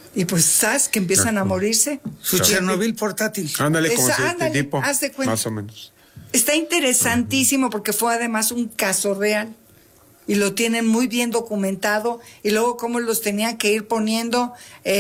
Y pues, ¿sabes? Que empiezan a morirse. Su Chernobyl portátil. Ándale, como ándale, tipo, haz de cuenta. más o menos. Está interesantísimo porque fue además un caso real. Y lo tienen muy bien documentado. Y luego cómo los tenían que ir poniendo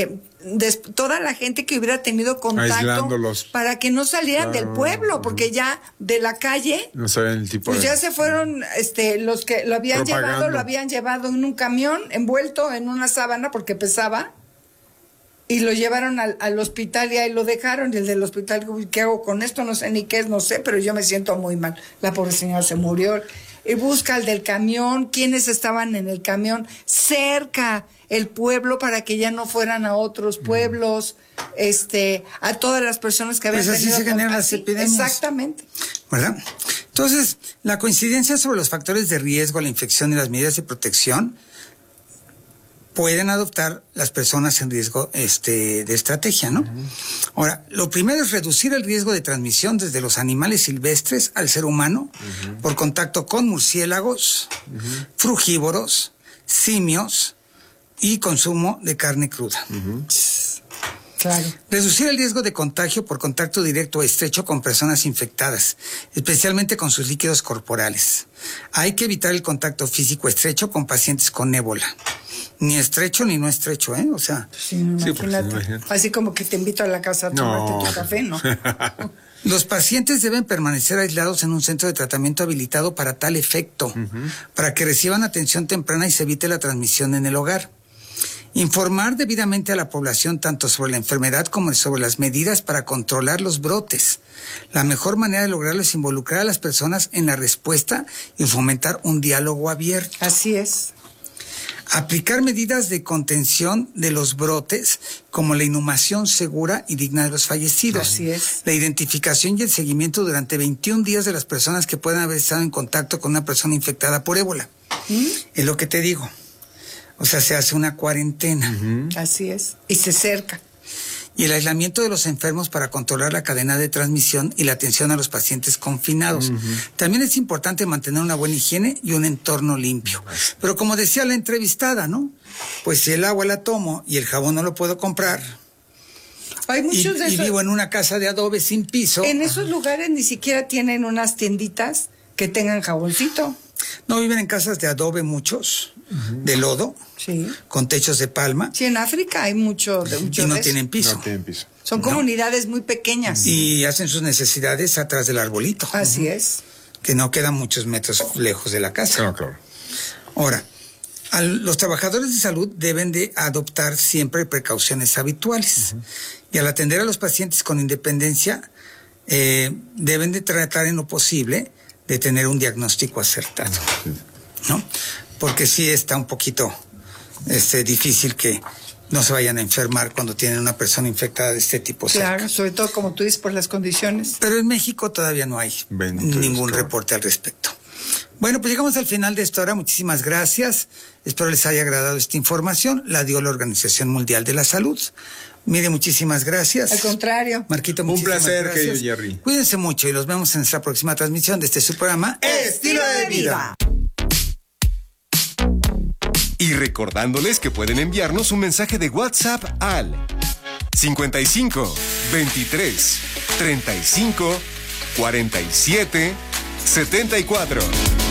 toda la gente que hubiera tenido contacto aislándolos para que no salieran del pueblo, porque ya de la calle no saben el tipo pues ya se fueron los que lo habían llevado en un camión envuelto en una sábana porque pesaba, y lo llevaron al hospital y ahí lo dejaron. Y el del hospital, ¿qué hago con esto? No sé ni qué es, no sé, pero yo me siento muy mal. La pobre señora se murió. Y busca al del camión, quiénes estaban en el camión, cerca el pueblo para que ya no fueran a otros pueblos, a todas las personas que habían pues así tenido se generan las epidemias. Exactamente. ¿Verdad? Entonces, la coincidencia sobre los factores de riesgo a la infección y las medidas de protección pueden adoptar las personas en riesgo de estrategia, ¿no? Ahora, lo primero es reducir el riesgo de transmisión desde los animales silvestres al ser humano por contacto con murciélagos, frugívoros, simios y consumo de carne cruda. Claro. Reducir el riesgo de contagio por contacto directo o estrecho con personas infectadas, especialmente con sus líquidos corporales. Hay que evitar el contacto físico estrecho con pacientes con ébola. Ni estrecho ni no estrecho, ¿eh? O sea... Sí, imagínate. Así como que te invito a la casa a tomarte tu café, ¿no? Los pacientes deben permanecer aislados en un centro de tratamiento habilitado para tal efecto, para que reciban atención temprana y se evite la transmisión en el hogar. Informar debidamente a la población tanto sobre la enfermedad como sobre las medidas para controlar los brotes. La mejor manera de lograrlo es involucrar a las personas en la respuesta y fomentar un diálogo abierto. Así es. Aplicar medidas de contención de los brotes, como la inhumación segura y digna de los fallecidos. Así es. La identificación y el seguimiento durante 21 días de las personas que puedan haber estado en contacto con una persona infectada por ébola. Es lo que te digo. O sea, se hace una cuarentena. Así es. Y se cerca. Y el aislamiento de los enfermos para controlar la cadena de transmisión y la atención a los pacientes confinados. También es importante mantener una buena higiene y un entorno limpio. Pero como decía la entrevistada, ¿no? Pues si el agua la tomo y el jabón no lo puedo comprar, hay muchos y vivo en una casa de adobe sin piso. En esos lugares ni siquiera tienen unas tienditas que tengan jaboncito. No, viven en casas de adobe muchos, de lodo, con techos de palma. Sí, en África hay mucho de y no tienen piso. No tienen piso. Son comunidades muy pequeñas. Y hacen sus necesidades atrás del arbolito. Así es. Que no quedan muchos metros lejos de la casa. Claro. Ahora, los trabajadores de salud deben de adoptar siempre precauciones habituales. Y al atender a los pacientes con independencia, deben de tratar en lo posible de tener un diagnóstico acertado, ¿no? Porque sí está un poquito difícil que no se vayan a enfermar cuando tienen una persona infectada de este tipo. Claro, cerca. sobre todo como tú dices, por las condiciones. Pero en México todavía no hay ningún reporte al respecto. Bueno, pues llegamos al final de esta hora. Muchísimas gracias. Espero les haya agradado esta información. La dio la Organización Mundial de la Salud. Mire, muchísimas gracias. Al contrario. Marquito, Un muchísimas placer, gracias. querido Jerry. Cuídense mucho y los vemos en nuestra próxima transmisión de su programa Estilo de Vida. Y recordándoles que pueden enviarnos un mensaje de WhatsApp al 55 23 35 47 74.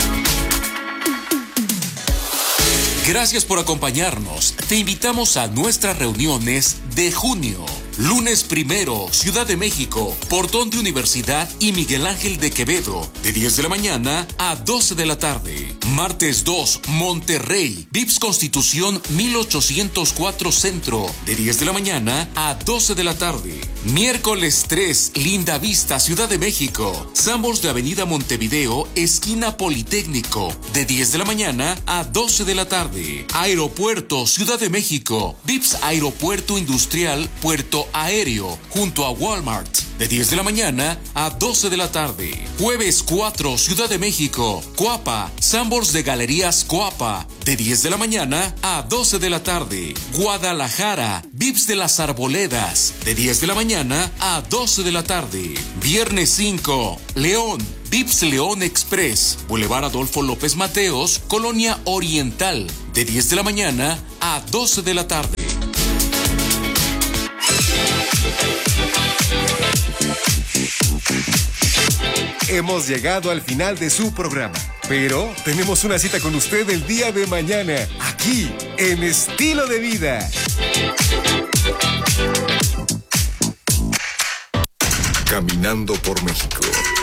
Gracias por acompañarnos. Te invitamos a nuestras reuniones de junio. Lunes 1, Ciudad de México, Portón de Universidad y Miguel Ángel de Quevedo, de 10 de la mañana a 12 de la tarde. Martes 2, Monterrey, Vips Constitución 1804 Centro, de 10 de la mañana a 12 de la tarde. Miércoles 3, Linda Vista, Ciudad de México, Sambors de Avenida Montevideo, esquina Politécnico, de 10 de la mañana a 12 de la tarde. Aeropuerto, Ciudad de México, Vips Aeropuerto Industrial, Puerto Aéreo, junto a Walmart, de 10 de la mañana a 12 de la tarde. Jueves 4, Ciudad de México, Coapa, Sambors de Galerías Coapa, de 10 de la mañana a 12 de la tarde. Guadalajara, Vips de las Arboledas, de 10 de la mañana a 12 de la tarde. Viernes 5, León, Vips León Express, Boulevard Adolfo López Mateos, Colonia Oriental, de 10 de la mañana a 12 de la tarde. Hemos llegado al final de su programa, pero tenemos una cita con usted el día de mañana, aquí en Estilo de Vida. Caminando por México.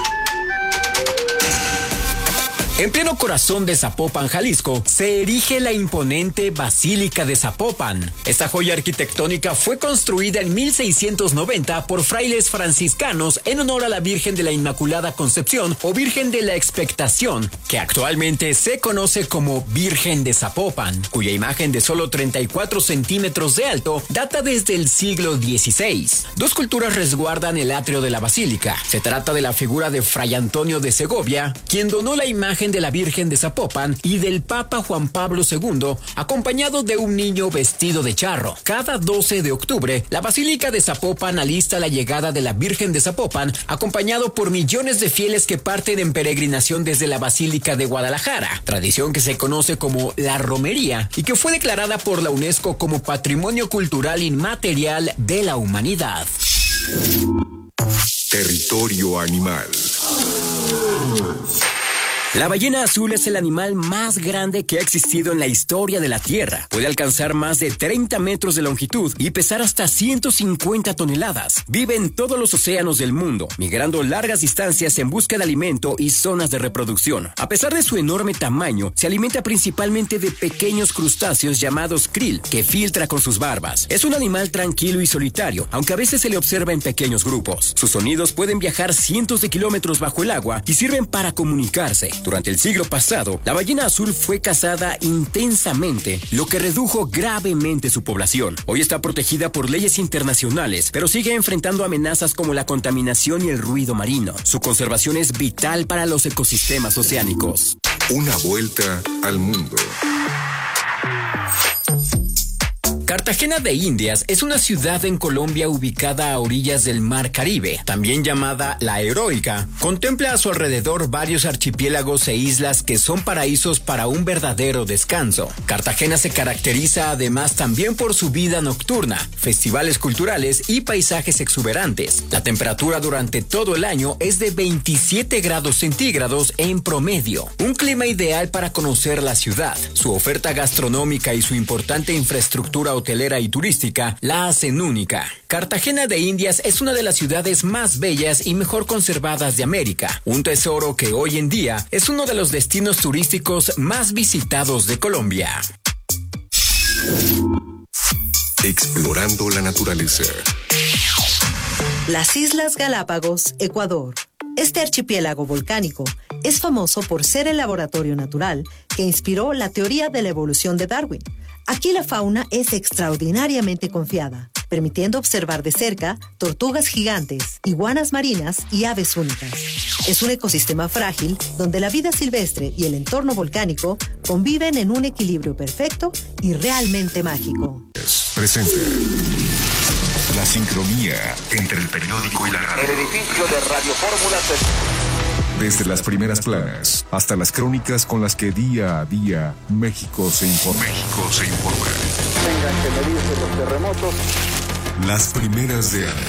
En pleno corazón de Zapopan, Jalisco, se erige la imponente Basílica de Zapopan. Esta joya arquitectónica fue construida en 1690 por frailes franciscanos en honor a la Virgen de la Inmaculada Concepción o Virgen de la Expectación, que actualmente se conoce como Virgen de Zapopan, cuya imagen de solo 34 centímetros de alto data desde el siglo XVI. Dos esculturas resguardan el atrio de la basílica. Se trata de la figura de Fray Antonio de Segovia, quien donó la imagen de la Virgen de Zapopan, y del Papa Juan Pablo II, acompañado de un niño vestido de charro. Cada 12 de octubre, la Basílica de Zapopan alista la llegada de la Virgen de Zapopan, acompañado por millones de fieles que parten en peregrinación desde la Basílica de Guadalajara, tradición que se conoce como la romería y que fue declarada por la UNESCO como Patrimonio Cultural Inmaterial de la Humanidad. Territorio animal. La ballena azul es el animal más grande que ha existido en la historia de la Tierra. Puede alcanzar más de 30 metros de longitud y pesar hasta 150 toneladas. Vive en todos los océanos del mundo, migrando largas distancias en busca de alimento y zonas de reproducción. A pesar de su enorme tamaño, se alimenta principalmente de pequeños crustáceos llamados krill, que filtra con sus barbas. Es un animal tranquilo y solitario, aunque a veces se le observa en pequeños grupos. Sus sonidos pueden viajar cientos de kilómetros bajo el agua y sirven para comunicarse. Durante el siglo pasado, la ballena azul fue cazada intensamente, lo que redujo gravemente su población. Hoy está protegida por leyes internacionales, pero sigue enfrentando amenazas como la contaminación y el ruido marino. Su conservación es vital para los ecosistemas oceánicos. Una vuelta al mundo. Cartagena de Indias es una ciudad en Colombia ubicada a orillas del Mar Caribe, también llamada La Heroica. Contempla a su alrededor varios archipiélagos e islas que son paraísos para un verdadero descanso. Cartagena se caracteriza además también por su vida nocturna, festivales culturales y paisajes exuberantes. La temperatura durante todo el año es de 27 grados centígrados en promedio, un clima ideal para conocer la ciudad. Su oferta gastronómica y su importante infraestructura hotelera y turística la hacen única. Cartagena de Indias es una de las ciudades más bellas y mejor conservadas de América, un tesoro que hoy en día es uno de los destinos turísticos más visitados de Colombia. Explorando la naturaleza. Las Islas Galápagos, Ecuador. Este archipiélago volcánico es famoso por ser el laboratorio natural que inspiró la teoría de la evolución de Darwin. Aquí la fauna es extraordinariamente confiada, permitiendo observar de cerca tortugas gigantes, iguanas marinas y aves únicas. Es un ecosistema frágil donde la vida silvestre y el entorno volcánico conviven en un equilibrio perfecto y realmente mágico. Presenta la sincronía entre el periódico y la radio. El edificio de Radio Fórmula Desde las primeras planas hasta las crónicas con las que día a día México se informa. Tengan que medirse los terremotos. Las primeras de año.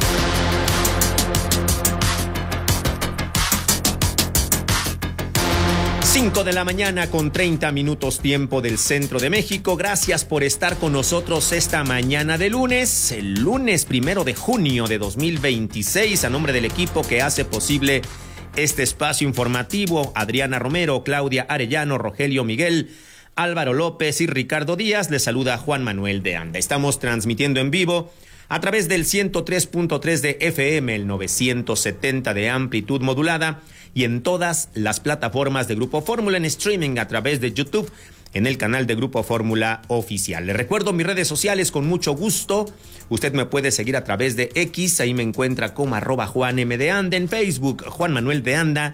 Cinco de la mañana con 30 minutos tiempo del centro de México. Gracias por estar con nosotros esta mañana de lunes, el lunes 1 de junio de 2026. A nombre del equipo que hace posible este espacio informativo, Adriana Romero, Claudia Arellano, Rogelio Miguel, Álvaro López y Ricardo Díaz, les saluda Juan Manuel de Anda. Estamos transmitiendo en vivo a través del 103.3 de FM, el 970 de amplitud modulada y en todas las plataformas de Grupo Fórmula en streaming a través de YouTube en el canal de Grupo Fórmula Oficial. Le recuerdo mis redes sociales con mucho gusto. Usted me puede seguir a través de X, ahí me encuentra como @JuanM de Anda, en Facebook Juan Manuel de Anda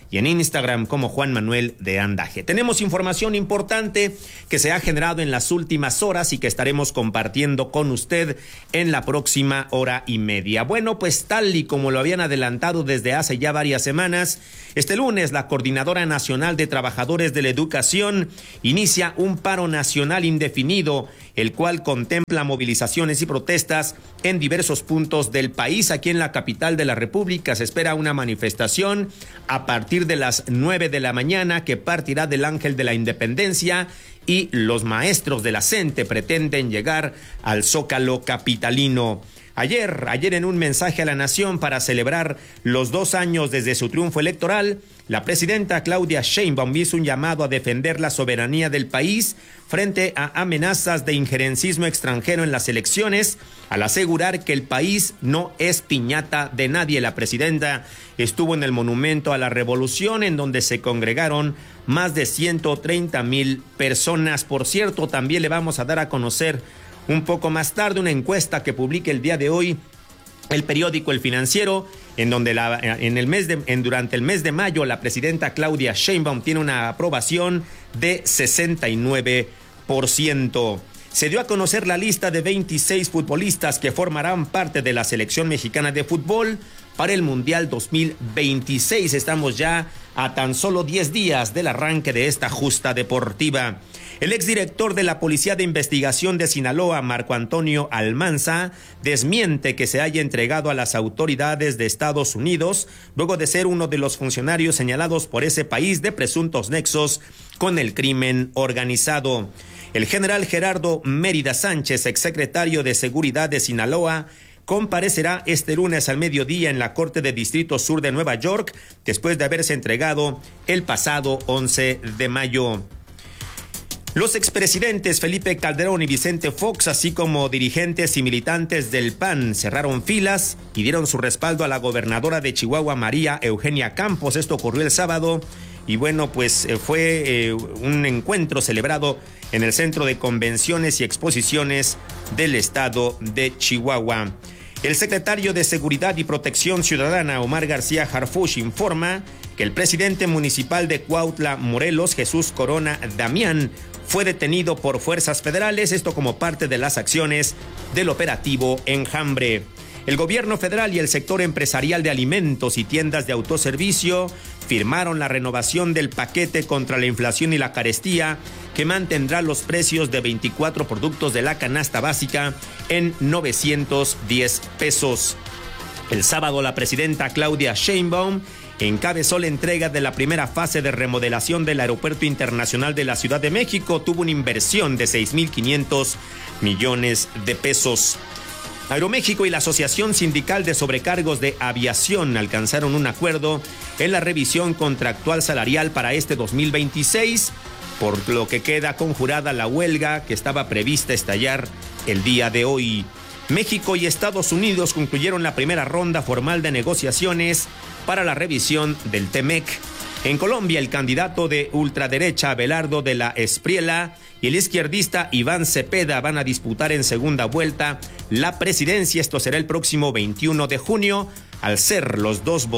y en Instagram como Juan Manuel de Andaje. Tenemos información importante que se ha generado en las últimas horas y que estaremos compartiendo con usted en la próxima hora y media. Bueno, pues tal y como lo habían adelantado desde hace ya varias semanas, este lunes la Coordinadora Nacional de Trabajadores de la Educación inicia un paro nacional indefinido, el cual contempla movilizaciones y protestas en diversos puntos del país. Aquí en la capital de la República se espera una manifestación a partir de las 9 de la mañana que partirá del Ángel de la Independencia, y los maestros de la CENTE pretenden llegar al Zócalo capitalino. Ayer en un mensaje a la nación para celebrar los 2 años desde su triunfo electoral, la presidenta Claudia Sheinbaum hizo un llamado a defender la soberanía del país frente a amenazas de injerencismo extranjero en las elecciones, al asegurar que el país no es piñata de nadie. La presidenta estuvo en el Monumento a la Revolución, en donde se congregaron más de 130,000 personas. Por cierto, también le vamos a dar a conocer un poco más tarde una encuesta que publica el día de hoy el periódico El Financiero, en donde durante el mes de mayo la presidenta Claudia Sheinbaum tiene una aprobación de 69%. Se dio a conocer la lista de 26 futbolistas que formarán parte de la selección mexicana de fútbol para el Mundial 2026. Estamos ya a tan solo 10 días del arranque de esta justa deportiva. El exdirector de la Policía de Investigación de Sinaloa, Marco Antonio Almanza, desmiente que se haya entregado a las autoridades de Estados Unidos luego de ser uno de los funcionarios señalados por ese país de presuntos nexos con el crimen organizado. El general Gerardo Mérida Sánchez, exsecretario de Seguridad de Sinaloa, comparecerá este lunes al mediodía en la Corte de Distrito Sur de Nueva York, después de haberse entregado el pasado 11 de mayo. Los expresidentes Felipe Calderón y Vicente Fox, así como dirigentes y militantes del PAN, cerraron filas y dieron su respaldo a la gobernadora de Chihuahua, María Eugenia Campos. Esto ocurrió el sábado y bueno, pues fue un encuentro celebrado en el Centro de Convenciones y Exposiciones del estado de Chihuahua. El secretario de Seguridad y Protección Ciudadana, Omar García Harfuch, informa que el presidente municipal de Cuautla, Morelos, Jesús Corona Damián, fue detenido por fuerzas federales, esto como parte de las acciones del operativo Enjambre. El gobierno federal y el sector empresarial de alimentos y tiendas de autoservicio firmaron la renovación del paquete contra la inflación y la carestía, que mantendrá los precios de 24 productos de la canasta básica en 910 pesos. El sábado, la presidenta Claudia Sheinbaum encabezó la entrega de la primera fase de remodelación del Aeropuerto Internacional de la Ciudad de México. Tuvo una inversión de 6,500 millones de pesos. Aeroméxico y la Asociación Sindical de Sobrecargos de Aviación alcanzaron un acuerdo en la revisión contractual salarial para este 2026, por lo que queda conjurada la huelga que estaba prevista estallar el día de hoy. México y Estados Unidos concluyeron la primera ronda formal de negociaciones para la revisión del TEMEC. En Colombia, el candidato de ultraderecha Abelardo de la Espriella y el izquierdista Iván Cepeda van a disputar en segunda vuelta la presidencia. Esto será el próximo 21 de junio, al ser los dos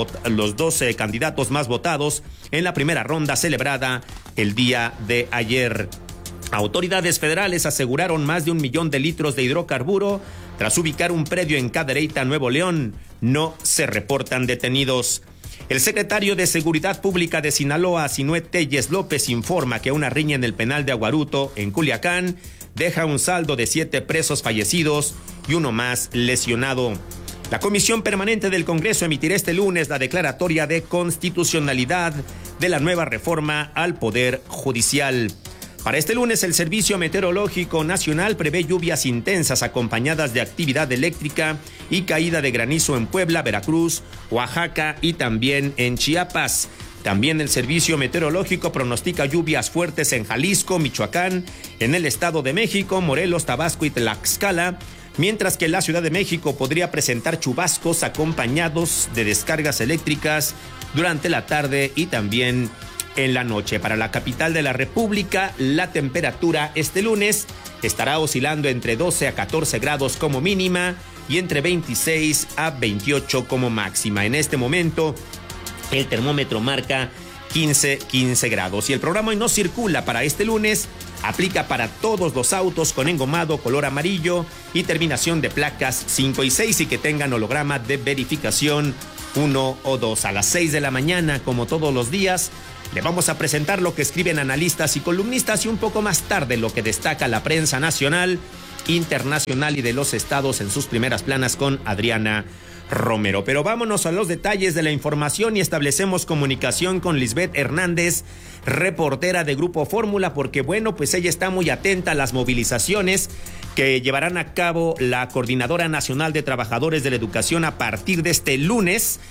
candidatos más votados en la primera ronda celebrada el día de ayer. Autoridades federales aseguraron más de 1 millón de litros de hidrocarburo tras ubicar un predio en Cadereyta, Nuevo León. No se reportan detenidos. El secretario de Seguridad Pública de Sinaloa, Sinué Telles López, informa que una riña en el penal de Aguaruto, en Culiacán, deja un saldo de 7 presos fallecidos y uno más lesionado. La Comisión Permanente del Congreso emitirá este lunes la declaratoria de constitucionalidad de la nueva reforma al Poder Judicial. Para este lunes, el Servicio Meteorológico Nacional prevé lluvias intensas acompañadas de actividad eléctrica y caída de granizo en Puebla, Veracruz, Oaxaca y también en Chiapas. También el Servicio Meteorológico pronostica lluvias fuertes en Jalisco, Michoacán, en el Estado de México, Morelos, Tabasco y Tlaxcala, mientras que la Ciudad de México podría presentar chubascos acompañados de descargas eléctricas durante la tarde y también en la noche. Para la capital de la República, la temperatura este lunes estará oscilando entre 12 a 14 grados como mínima y entre 26 a 28 como máxima. En este momento, El termómetro marca 15 grados. Y el programa Hoy No Circula para este lunes aplica para todos los autos con engomado color amarillo y terminación de placas 5 y 6 y que tengan holograma de verificación 1 o 2. A las 6 de la mañana, como todos los días, le vamos a presentar lo que escriben analistas y columnistas y un poco más tarde lo que destaca la prensa nacional, internacional y de los estados en sus primeras planas con Adriana Romero. Pero vámonos a los detalles de la información y establecemos comunicación con Lisbeth Hernández, reportera de Grupo Fórmula, porque bueno, pues ella está muy atenta a las movilizaciones que llevarán a cabo la Coordinadora Nacional de Trabajadores de la Educación a partir de este lunes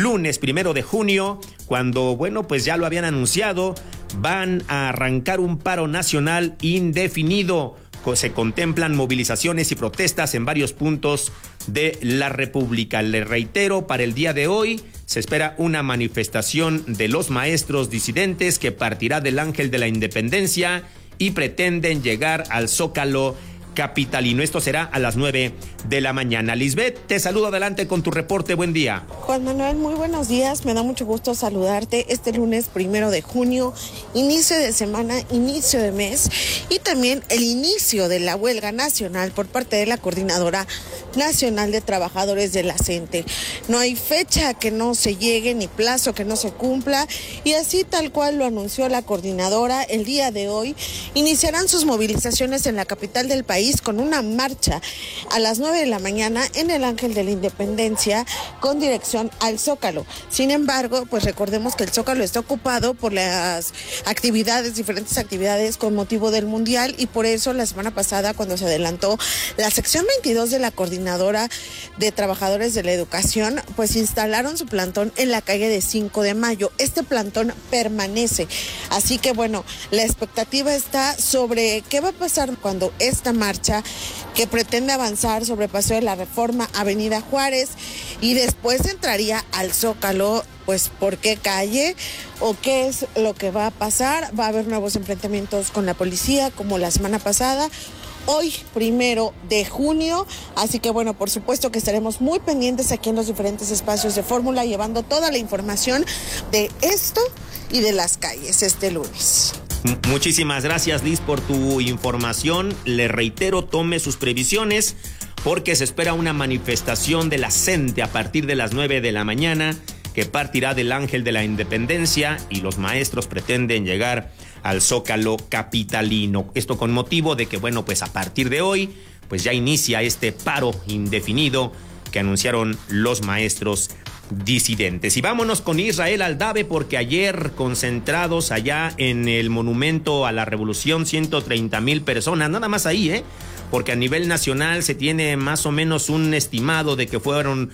1 de junio, cuando, bueno, pues ya lo habían anunciado, van a arrancar un paro nacional indefinido. Se contemplan movilizaciones y protestas en varios puntos de la República. Le reitero, para el día de hoy se espera una manifestación de los maestros disidentes que partirá del Ángel de la Independencia y pretenden llegar al Zócalo capitalino. Esto será a las 9 de la mañana. Lisbeth, te saludo, adelante con tu reporte. Buen día. Juan Manuel, muy buenos días. Me da mucho gusto saludarte este lunes 1 de junio, inicio de semana, inicio de mes y también el inicio de la huelga nacional por parte de la Coordinadora Nacional de Trabajadores de la CENTE. No hay fecha que no se llegue ni plazo que no se cumpla y así tal cual lo anunció la coordinadora, el día de hoy iniciarán sus movilizaciones en la capital del país con una marcha a las 9 de la mañana en el Ángel de la Independencia con dirección al Zócalo. Sin embargo, pues recordemos que el Zócalo está ocupado por las actividades, diferentes actividades con motivo del Mundial y por eso la semana pasada cuando se adelantó la sección 22 de la Coordinadora de Trabajadores de la Educación, pues instalaron su plantón en la calle de 5 de Mayo. Este plantón permanece. Así que bueno, la expectativa está sobre qué va a pasar cuando esta marcha que pretende avanzar sobre Paseo de la Reforma, Avenida Juárez, y después entraría al Zócalo, pues ¿por qué calle? ¿O qué es lo que va a pasar? ¿Va a haber nuevos enfrentamientos con la policía como la semana pasada? Hoy, 1 de junio, así que bueno, por supuesto que estaremos muy pendientes aquí en los diferentes espacios de Fórmula, llevando toda la información de esto y de las calles este lunes. Muchísimas gracias, Liz, por tu información. Le reitero, tome sus previsiones porque se espera una manifestación de la CENTE a partir de las 9 de la mañana que partirá del Ángel de la Independencia y los maestros pretenden llegar al Zócalo capitalino. Esto con motivo de que, bueno, pues a partir de hoy, pues ya inicia este paro indefinido que anunciaron los maestros disidentes. Y vámonos con Israel Aldave porque ayer concentrados allá en el Monumento a la Revolución 130,000 personas, nada más ahí, porque a nivel nacional se tiene más o menos un estimado de que fueron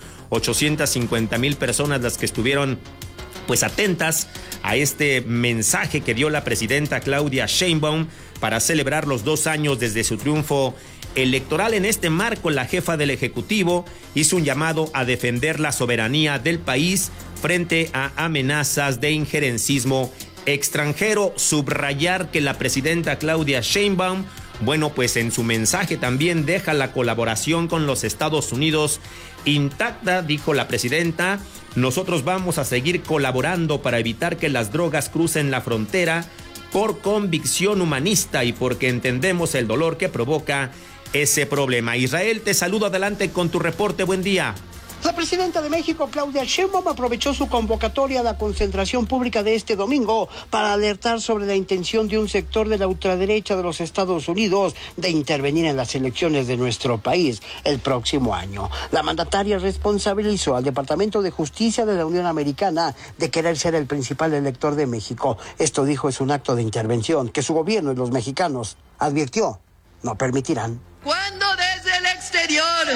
850,000 personas las que estuvieron pues atentas a este mensaje que dio la presidenta Claudia Sheinbaum para celebrar los 2 años desde su triunfo electoral. En este marco, la jefa del Ejecutivo hizo un llamado a defender la soberanía del país frente a amenazas de injerencismo extranjero. Subrayar que la presidenta Claudia Sheinbaum, bueno, pues en su mensaje también deja la colaboración con los Estados Unidos intacta. Dijo la presidenta: nosotros vamos a seguir colaborando para evitar que las drogas crucen la frontera por convicción humanista y porque entendemos el dolor que provoca ese problema. Israel, te saludo, adelante con tu reporte. Buen día. La presidenta de México, Claudia Sheinbaum, aprovechó su convocatoria a la concentración pública de este domingo para alertar sobre la intención de un sector de la ultraderecha de los Estados Unidos de intervenir en las elecciones de nuestro país el próximo año. La mandataria responsabilizó al Departamento de Justicia de la Unión Americana de querer ser el principal elector de México. Esto, dijo, es un acto de intervención que su gobierno y los mexicanos, advirtió, no permitirán. Cuando desde el exterior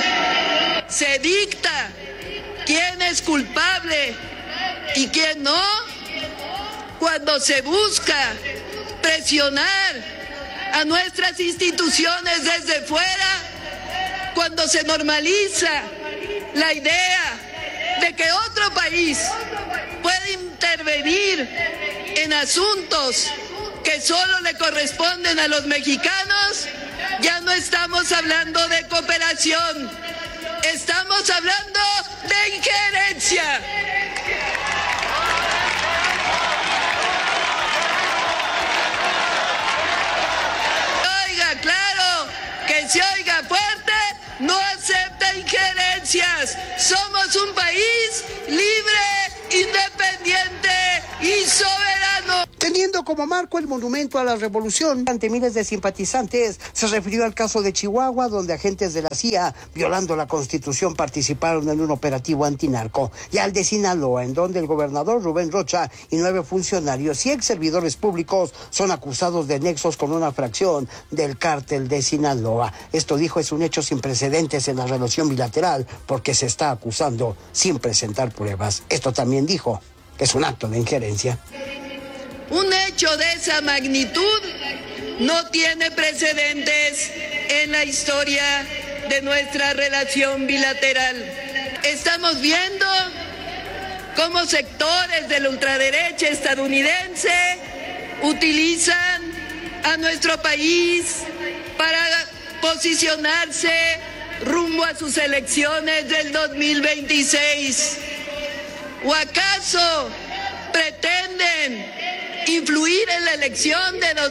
se dicta quién es culpable y quién no, cuando se busca presionar a nuestras instituciones desde fuera, cuando se normaliza la idea de que otro país puede intervenir en asuntos que solo le corresponden a los mexicanos, ya no estamos hablando de cooperación, estamos hablando de injerencia. se oiga fuerte, no acepta injerencias. Somos un país libre, independiente y soberano. Teniendo como marco el monumento a la revolución ante miles de simpatizantes, se refirió al caso de Chihuahua, donde agentes de la CIA, violando la Constitución, participaron en un operativo antinarco, y al de Sinaloa, en donde el gobernador Rubén Rocha y 9 funcionarios y ex servidores públicos son acusados de nexos con una fracción del cártel de Sinaloa. Esto, dijo, es un hecho sin precedentes en la relación bilateral, porque se está acusando sin presentar pruebas. Esto también, dijo, es un acto de injerencia. Un hecho de esa magnitud no tiene precedentes en la historia de nuestra relación bilateral. Estamos viendo cómo sectores de la ultraderecha estadounidense utilizan a nuestro país para posicionarse rumbo a sus elecciones del 2026. ¿O acaso pretenden influir en la elección de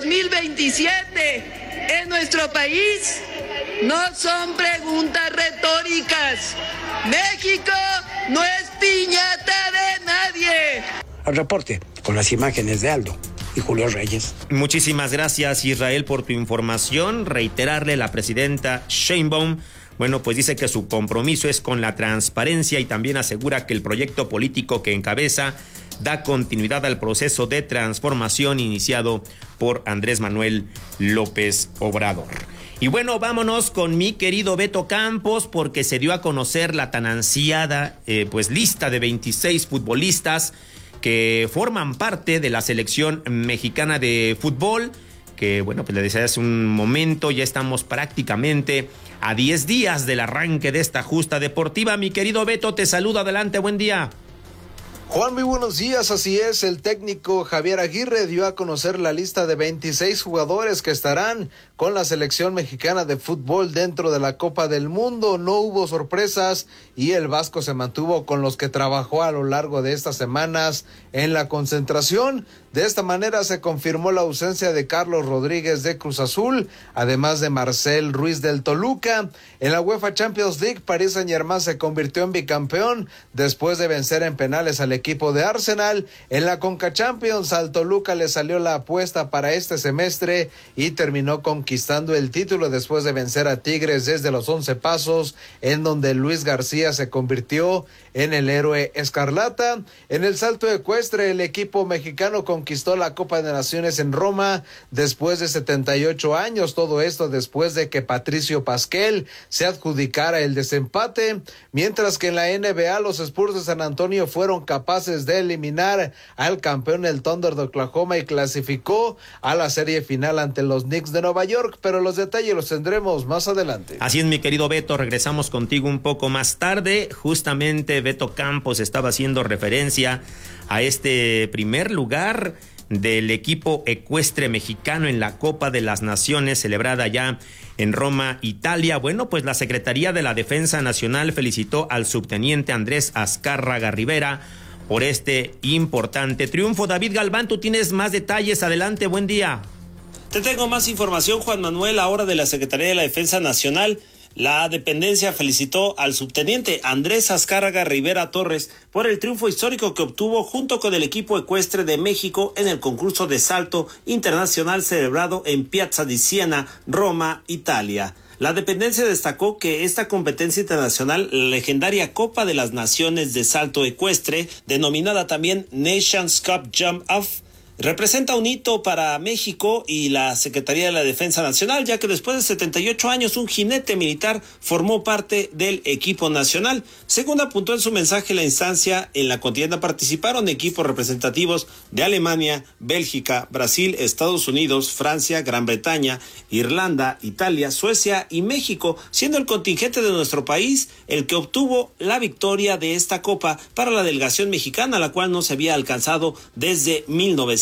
2027 en nuestro país? No son preguntas retóricas. México no es piñata de nadie. Al reporte, con las imágenes de Aldo y Julio Reyes. Muchísimas gracias, Israel, por tu información. Reiterarle a la presidenta Sheinbaum, bueno, pues dice que su compromiso es con la transparencia y también asegura que el proyecto político que encabeza da continuidad al proceso de transformación iniciado por Andrés Manuel López Obrador. Y bueno, vámonos con mi querido Beto Campos, porque se dio a conocer la tan ansiada lista de 26 futbolistas que forman parte de la selección mexicana de fútbol, que bueno, pues le decía hace un momento, ya estamos prácticamente a 10 días del arranque de esta justa deportiva. Mi querido Beto, te saludo, adelante, buen día. Juan, muy buenos días. Así es, el técnico Javier Aguirre dio a conocer la lista de 26 jugadores que estarán con la selección mexicana de fútbol dentro de la Copa del Mundo. No hubo sorpresas y el Vasco se mantuvo con los que trabajó a lo largo de estas semanas en la concentración. De esta manera se confirmó la ausencia de Carlos Rodríguez de Cruz Azul, además de Marcel Ruiz del Toluca. En la UEFA Champions League, Paris Saint-Germain se convirtió en bicampeón después de vencer en penales al equipo de Arsenal. En la Conca Champions, al Toluca le salió la apuesta para este semestre y terminó conquistando el título después de vencer a Tigres desde los 11 pasos, en donde Luis García se convirtió en el héroe escarlata. En el salto ecuestre, el equipo mexicano conquistó la Copa de Naciones en Roma después de 78 años, todo esto después de que Patricio Pasquel se adjudicara el desempate, mientras que en la NBA los Spurs de San Antonio fueron capaces de eliminar al campeón el Thunder de Oklahoma y clasificó a la serie final ante los Knicks de Nueva York, pero los detalles los tendremos más adelante. Así es, mi querido Beto, regresamos contigo un poco más tarde. Justamente Beto Campos estaba haciendo referencia a este primer lugar del equipo ecuestre mexicano en la Copa de las Naciones celebrada ya en Roma, Italia. Bueno, pues la Secretaría de la Defensa Nacional felicitó al subteniente Andrés Azcárraga Rivera por este importante triunfo. David Galván, tú tienes más detalles, adelante, buen día. Te tengo más información, Juan Manuel, ahora de la Secretaría de la Defensa Nacional. La dependencia felicitó al subteniente Andrés Azcárraga Rivera Torres por el triunfo histórico que obtuvo junto con el equipo ecuestre de México en el concurso de salto internacional celebrado en Piazza di Siena, Roma, Italia. La dependencia destacó que esta competencia internacional, la legendaria Copa de las Naciones de Salto Ecuestre, denominada también Nations Cup Jump Off, representa un hito para México y la Secretaría de la Defensa Nacional, ya que después de 78 años un jinete militar formó parte del equipo nacional. Según apuntó en su mensaje la instancia, en la contienda participaron equipos representativos de Alemania, Bélgica, Brasil, Estados Unidos, Francia, Gran Bretaña, Irlanda, Italia, Suecia y México, siendo el contingente de nuestro país el que obtuvo la victoria de esta copa para la delegación mexicana, la cual no se había alcanzado desde 1900.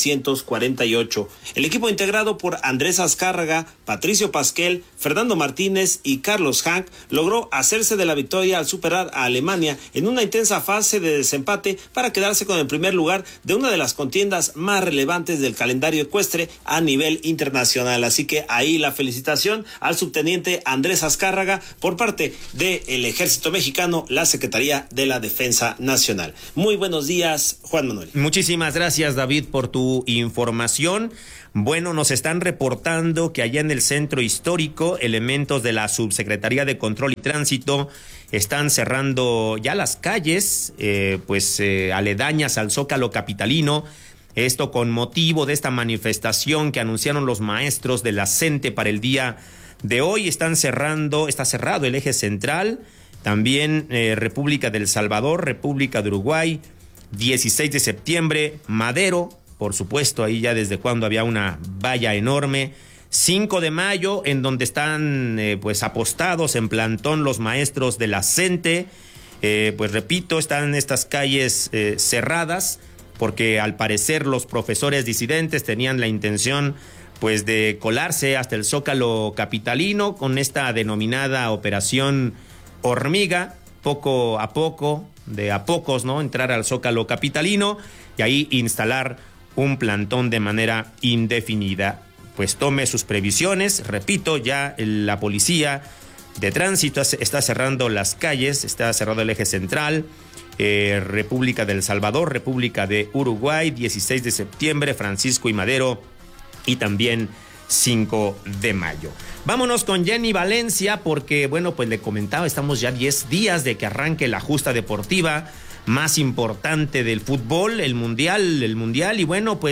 1948. El equipo integrado por Andrés Azcárraga, Patricio Pasquel, Fernando Martínez y Carlos Hank logró hacerse de la victoria al superar a Alemania en una intensa fase de desempate para quedarse con el primer lugar de una de las contiendas más relevantes del calendario ecuestre a nivel internacional. Así que ahí la felicitación al subteniente Andrés Azcárraga por parte del Ejército Mexicano, la Secretaría de la Defensa Nacional. Muy buenos días, Juan Manuel. Muchísimas gracias, David, por tu información. Bueno, nos están reportando que allá en el centro histórico, elementos de la Subsecretaría de Control y Tránsito están cerrando ya las calles, aledañas al Zócalo capitalino. Esto con motivo de esta manifestación que anunciaron los maestros de la CENTE para el día de hoy. Está cerrado el eje central, también República del Salvador, República de Uruguay, 16 de septiembre, Madero, por supuesto, ahí ya desde cuando había una valla enorme. 5 de mayo, en donde están apostados en plantón los maestros de la CENTE. Repito, están estas calles cerradas, porque al parecer los profesores disidentes tenían la intención de colarse hasta el Zócalo capitalino con esta denominada Operación Hormiga, poco a poco, de a pocos, ¿no? Entrar al Zócalo capitalino y ahí instalar un plantón de manera indefinida. Pues tome sus previsiones, repito, ya la policía de tránsito está cerrando las calles, está cerrado el eje central, República del Salvador, República de Uruguay, 16 de septiembre, Francisco y Madero y también 5 de mayo. Vámonos con Jenny Valencia porque, le comentaba, estamos ya 10 días de que arranque la justa deportiva más importante del fútbol, el mundial, y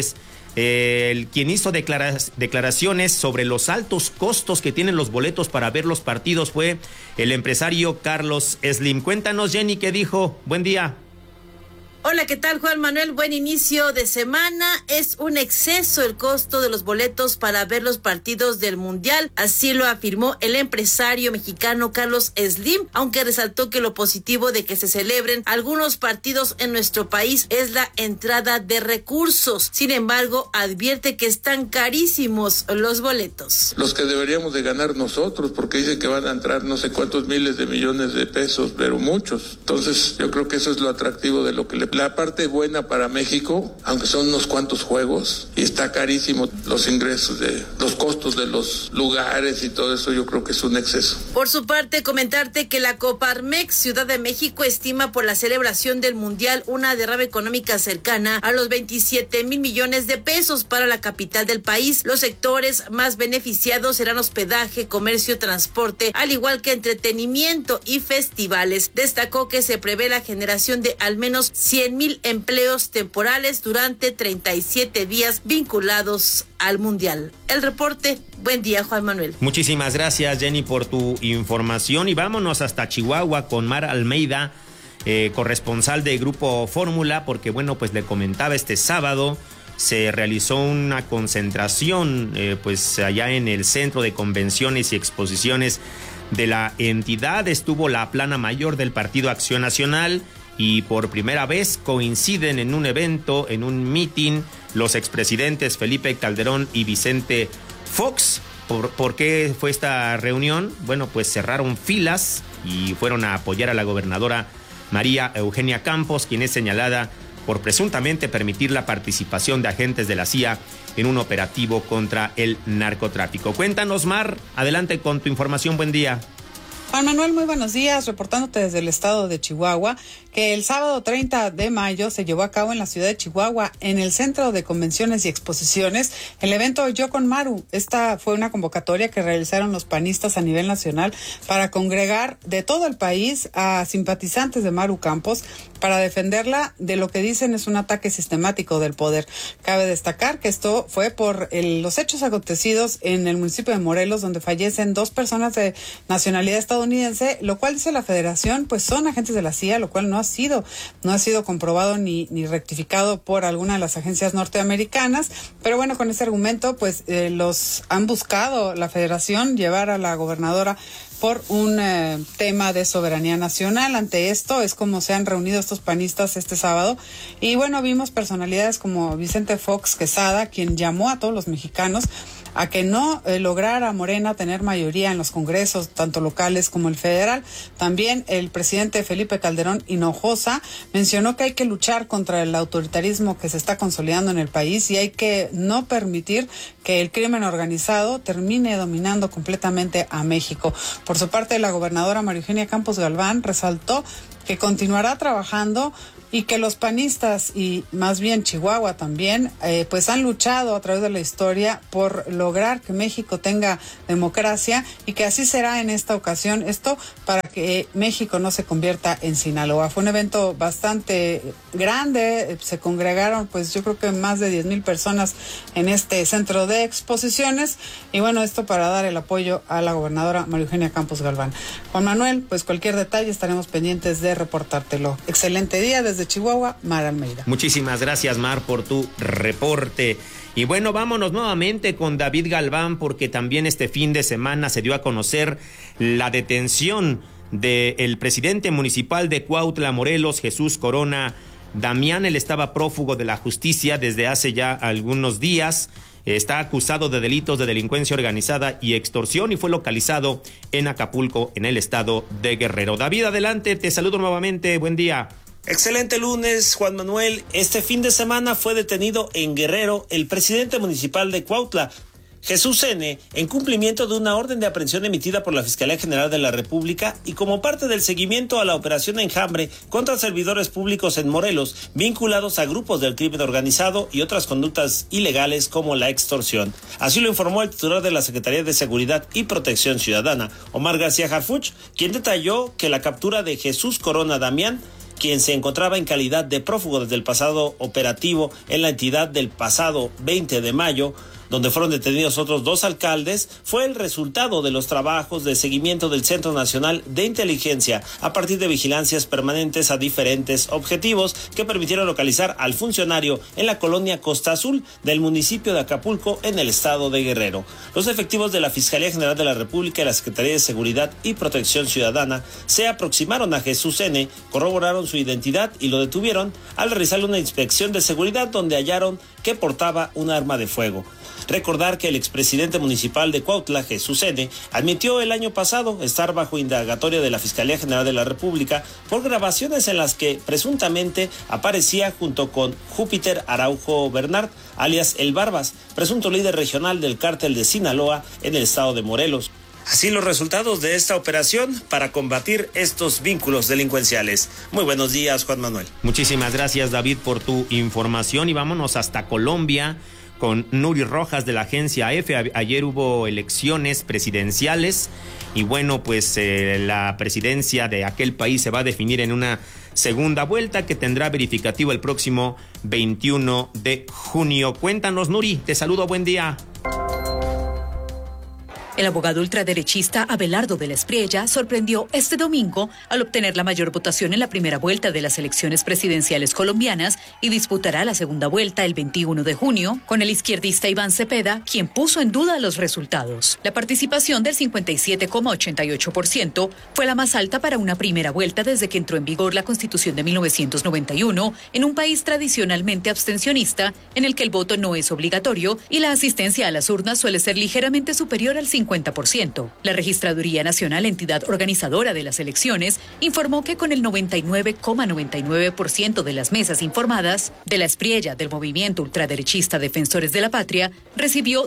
quien hizo declaraciones sobre los altos costos que tienen los boletos para ver los partidos fue el empresario Carlos Slim. Cuéntanos, Jenny, ¿qué dijo? Buen día. Hola, ¿qué tal, Juan Manuel? Buen inicio de semana. Es un exceso el costo de los boletos para ver los partidos del Mundial. Así lo afirmó el empresario mexicano Carlos Slim, aunque resaltó que lo positivo de que se celebren algunos partidos en nuestro país es la entrada de recursos. Sin embargo, advierte que están carísimos los boletos. Los que deberíamos de ganar nosotros, porque dicen que van a entrar no sé cuántos miles de millones de pesos, pero muchos. Entonces, yo creo que eso es lo atractivo de lo que la parte buena para México, aunque son unos cuantos juegos, y está carísimo los ingresos, los costos de los lugares y todo eso, yo creo que es un exceso. Por su parte, comentarte que la Coparmex Ciudad de México estima por la celebración del Mundial una derrama económica cercana a los 27,000 millones de pesos para la capital del país. Los sectores más beneficiados serán hospedaje, comercio, transporte, al igual que entretenimiento y festivales. Destacó que se prevé la generación de al menos 100,000 empleos temporales durante 37 días vinculados al Mundial. El reporte. Buen día, Juan Manuel. Muchísimas gracias, Jenny, por tu información. Y vámonos hasta Chihuahua con Mar Almeida, corresponsal de Grupo Fórmula, porque le comentaba, este sábado se realizó una concentración allá en el Centro de Convenciones y Exposiciones de la entidad. Estuvo la plana mayor del Partido Acción Nacional y por primera vez coinciden en un evento, en un meeting, los expresidentes Felipe Calderón y Vicente Fox. ¿Por qué fue esta reunión? Cerraron filas y fueron a apoyar a la gobernadora María Eugenia Campos, quien es señalada por presuntamente permitir la participación de agentes de la CIA en un operativo contra el narcotráfico. Cuéntanos, Mar, adelante con tu información. Buen día. Juan Manuel, muy buenos días, reportándote desde el estado de Chihuahua, que el sábado 30 de mayo se llevó a cabo en la ciudad de Chihuahua, en el Centro de Convenciones y Exposiciones, el evento Yo con Maru. Esta fue una convocatoria que realizaron los panistas a nivel nacional para congregar de todo el país a simpatizantes de Maru Campos para defenderla de lo que dicen es un ataque sistemático del poder. Cabe destacar que esto fue por los hechos acontecidos en el municipio de Morelos, donde fallecen 2 personas de nacionalidad estadounidense, lo cual dice la Federación, son agentes de la CIA, lo cual no ha sido comprobado ni rectificado por alguna de las agencias norteamericanas. Pero con ese argumento, los han buscado la Federación llevar a la gobernadora por un tema de soberanía nacional. Ante esto es como se han reunido estos panistas este sábado. Y bueno, vimos personalidades como Vicente Fox Quesada, quien llamó a todos los mexicanos a que no lograra Morena tener mayoría en los congresos, tanto locales como el federal. También el presidente Felipe Calderón Hinojosa mencionó que hay que luchar contra el autoritarismo que se está consolidando en el país y hay que no permitir que el crimen organizado termine dominando completamente a México. Por su parte, la gobernadora María Eugenia Campos Galván resaltó que continuará trabajando y que los panistas y más bien Chihuahua también, pues han luchado a través de la historia por lograr que México tenga democracia y que así será en esta ocasión. Esto para que México no se convierta en Sinaloa. Fue un evento bastante grande, se congregaron pues yo creo que más de 10,000 personas en este centro de exposiciones y bueno, esto para dar el apoyo a la gobernadora María Eugenia Campos Galván. Juan Manuel, pues cualquier detalle estaremos pendientes de reportártelo. Excelente día desde Chihuahua, Mar Almeida. Muchísimas gracias, Mar, por tu reporte. Y bueno, vámonos nuevamente con David Galván, porque también este fin de semana se dio a conocer la detención del presidente municipal de Cuautla, Morelos, Jesús Corona Damián. Él estaba prófugo de la justicia desde hace ya algunos días. Está acusado de delitos de delincuencia organizada y extorsión y fue localizado en Acapulco, en el estado de Guerrero. David, adelante, te saludo nuevamente, buen día. Excelente lunes, Juan Manuel. Este fin de semana fue detenido en Guerrero el presidente municipal de Cuautla, Jesús N., en cumplimiento de una orden de aprehensión emitida por la Fiscalía General de la República y como parte del seguimiento a la operación Enjambre contra servidores públicos en Morelos, vinculados a grupos del crimen organizado y otras conductas ilegales como la extorsión. Así lo informó el titular de la Secretaría de Seguridad y Protección Ciudadana, Omar García Harfuch, quien detalló que la captura de Jesús Corona Damián, quien se encontraba en calidad de prófugo desde el pasado operativo en la entidad del pasado 20 de mayo, donde fueron detenidos otros 2 alcaldes, fue el resultado de los trabajos de seguimiento del Centro Nacional de Inteligencia a partir de vigilancias permanentes a diferentes objetivos que permitieron localizar al funcionario en la colonia Costa Azul del municipio de Acapulco en el estado de Guerrero. Los efectivos de la Fiscalía General de la República y la Secretaría de Seguridad y Protección Ciudadana se aproximaron a Jesús N., corroboraron su identidad y lo detuvieron al realizarle una inspección de seguridad donde hallaron que portaba un arma de fuego. Recordar que el expresidente municipal de Cuautla, Jesús N., admitió el año pasado estar bajo indagatoria de la Fiscalía General de la República por grabaciones en las que presuntamente aparecía junto con Júpiter Araujo Bernard, alias El Barbas, presunto líder regional del cártel de Sinaloa en el estado de Morelos. Así los resultados de esta operación para combatir estos vínculos delincuenciales. Muy buenos días, Juan Manuel. Muchísimas gracias, David, por tu información y vámonos hasta Colombia con Nuri Rojas de la agencia EFE. Ayer hubo elecciones presidenciales y bueno, pues la presidencia de aquel país se va a definir en una segunda vuelta que tendrá verificativo el próximo 21 de junio. Cuéntanos, Nuri, te saludo, buen día. El abogado ultraderechista Abelardo de la Espriella sorprendió este domingo al obtener la mayor votación en la primera vuelta de las elecciones presidenciales colombianas y disputará la segunda vuelta el 21 de junio con el izquierdista Iván Cepeda, quien puso en duda los resultados. La participación del 57,88% fue la más alta para una primera vuelta desde que entró en vigor la Constitución de 1991 en un país tradicionalmente abstencionista en el que el voto no es obligatorio y la asistencia a las urnas suele ser ligeramente superior al 50%. La Registraduría Nacional, entidad organizadora de las elecciones, informó que con el 99,99% de las mesas informadas, de la Espriella del movimiento ultraderechista Defensores de la Patria recibió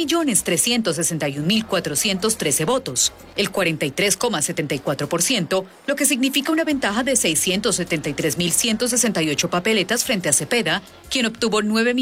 10.361.413 votos, el 43,74%, lo que significa una ventaja de 673.168 papeletas frente a Cepeda, quien obtuvo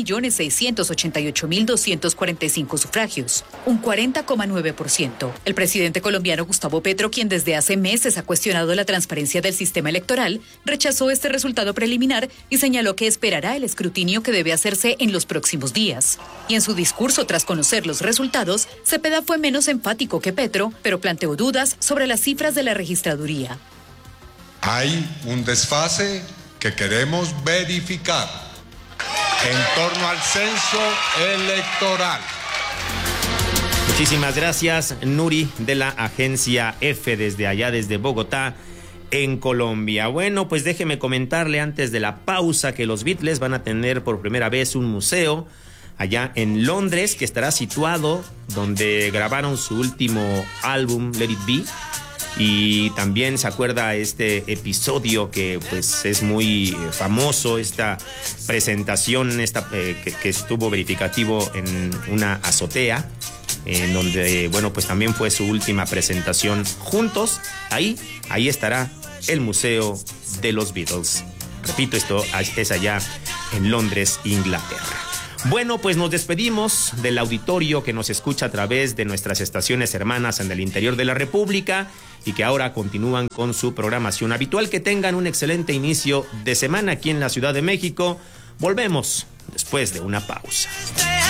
9.688.245 sufragios, un 40,9%. El presidente colombiano Gustavo Petro, quien desde hace meses ha cuestionado la transparencia del sistema electoral, rechazó este resultado preliminar y señaló que esperará el escrutinio que debe hacerse en los próximos días. Y en su discurso tras conocer los resultados, Cepeda fue menos enfático que Petro, pero planteó dudas sobre las cifras de la registraduría. Hay un desfase que queremos verificar en torno al censo electoral. Muchísimas gracias, Nuri, de la agencia F, desde allá, desde Bogotá, en Colombia. Bueno, pues déjeme comentarle antes de la pausa que los Beatles van a tener por primera vez un museo allá en Londres, que estará situado donde grabaron su último álbum, Let It Be. Y también se acuerda este episodio que pues es muy famoso, esta presentación que estuvo verificativo en una azotea, en donde, bueno, pues también fue su última presentación juntos. Ahí estará el Museo de los Beatles. Repito, esto es allá en Londres, Inglaterra. Bueno, pues nos despedimos del auditorio que nos escucha a través de nuestras estaciones hermanas en el interior de la República y que ahora continúan con su programación habitual. Que tengan un excelente inicio de semana aquí en la Ciudad de México. Volvemos después de una pausa.